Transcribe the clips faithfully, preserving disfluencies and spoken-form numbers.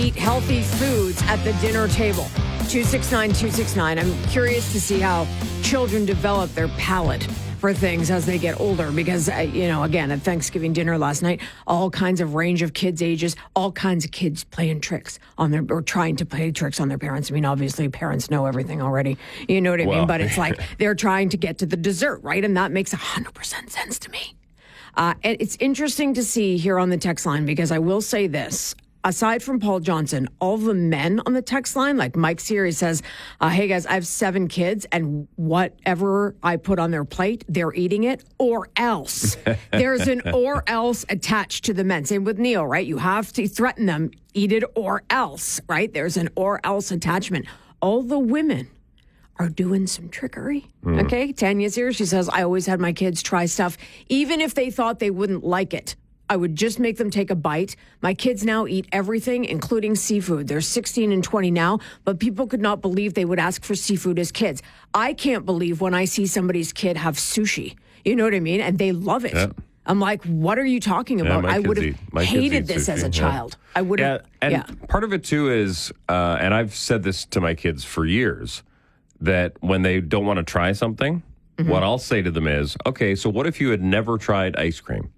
eat healthy foods at the dinner table. two six nine, two six nine. I'm curious to see how children develop their palate for things as they get older because, uh, you know, again, at Thanksgiving dinner last night, all kinds of range of kids' ages, all kinds of kids playing tricks on their, or trying to play tricks on their parents. I mean, obviously, parents know everything already. You know what I Well, mean? But it's like they're trying to get to the dessert, right? And that makes one hundred percent sense to me. Uh, and it's interesting to see here on the text line because I will say this. Aside from Paul Johnson, all the men on the text line, like Mike's here, he says, uh, hey guys, I have seven kids and whatever I put on their plate, they're eating it or else. There's an or else attached to the men. Same with Neil, right? You have to threaten them, eat it or else, right? There's an or else attachment. All the women are doing some trickery. Mm. Okay, Tanya's here. She says, I always had my kids try stuff, even if they thought they wouldn't like it. I would just make them take a bite. My kids now eat everything, including seafood. They're sixteen and twenty now, but people could not believe they would ask for seafood as kids. I can't believe when I see somebody's kid have sushi. You know what I mean? And they love it. Yeah. I'm like, what are you talking about? Yeah, I would have hated this sushi, as a yeah. child. I would have. Yeah, and yeah. part of it too is, uh, and I've said this to my kids for years, that when they don't want to try something, mm-hmm. what I'll say to them is, okay, so what if you had never tried ice cream?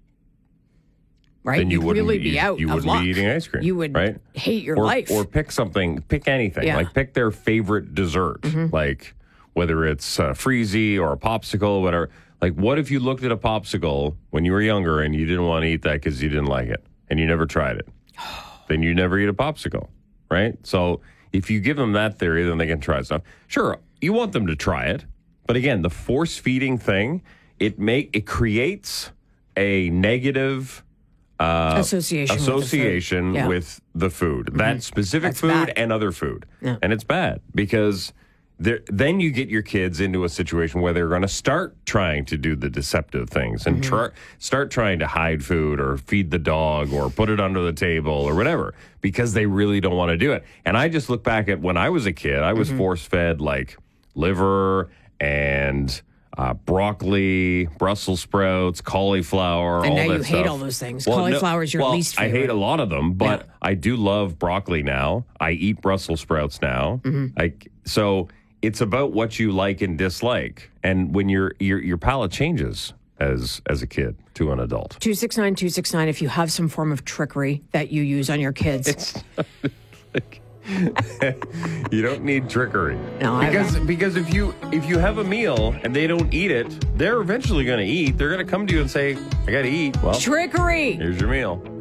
Right, then you You'd wouldn't really be, be out. You of wouldn't luck. be eating ice cream. You would right? hate your or, life. Or pick something, pick anything. Yeah. Like pick their favorite dessert. Mm-hmm. Like whether it's a Freezy or a popsicle, whatever. Like what if you looked at a popsicle when you were younger and you didn't want to eat that because you didn't like it and you never tried it? Then you never eat a popsicle, right? So if you give them that theory, then they can try stuff. Sure, you want them to try it. But again, the force feeding thing, it make it creates a negative Uh, association association with the food, yeah. with the food. Mm-hmm. That specific That's food bad. and other food. Yeah. And it's bad because there, then you get your kids into a situation where they're going to start trying to do the deceptive things and Mm-hmm. try, start trying to hide food or feed the dog or put it under the table or whatever because they really don't want to do it. And I just look back at when I was a kid, I was mm-hmm. force-fed like liver and Uh, broccoli, Brussels sprouts, cauliflower, and all now that you stuff. hate all those things. Well, Cauliflower no, is your well, least favorite. I hate a lot of them, but Yeah. I do love broccoli now. I eat Brussels sprouts now. Mm-hmm. I, so it's about what you like and dislike, and when your your your palate changes as as a kid to an adult. two six nine, two six nine, if you have some form of trickery that you use on your kids. It's like, you don't need trickery. No, because because if you if you have a meal and they don't eat it, they're eventually going to eat. They're going to come to you and say, "I got to eat." Well, Trickery. here's your meal.